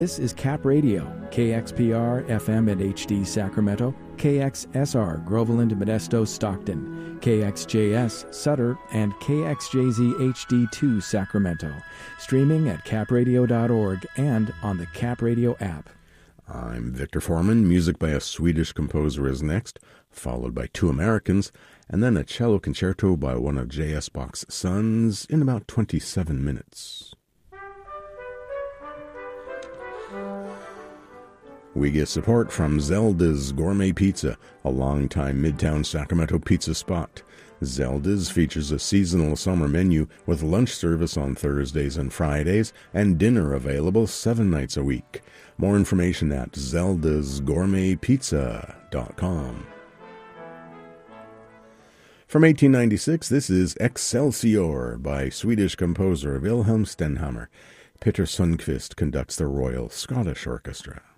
This is Cap Radio, KXPR FM and HD Sacramento, KXSR Groveland, Modesto, Stockton, KXJS Sutter, and KXJZ HD2 Sacramento. Streaming at capradio.org and on the Cap Radio app. I'm Victor Foreman. Music by a Swedish composer is next, followed by two Americans, and then a cello concerto by one of J.S. Bach's sons in about 27 minutes. We get support from Zelda's Gourmet Pizza, a longtime Midtown Sacramento pizza spot. Zelda's features a seasonal summer menu with lunch service on Thursdays and Fridays and dinner available 7 nights a week. More information at zeldasgourmetpizza.com. From 1896, this is Excelsior by Swedish composer Wilhelm Stenhammar. Peter Sundqvist conducts the Royal Scottish Orchestra.